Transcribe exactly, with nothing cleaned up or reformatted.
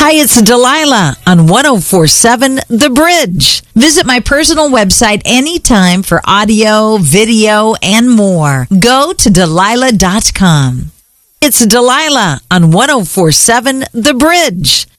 Hi, it's Delilah on one oh four point seven The Bridge. Visit my personal website anytime for audio, video, and more. Go to Delilah dot com. It's Delilah on one oh four point seven The Bridge.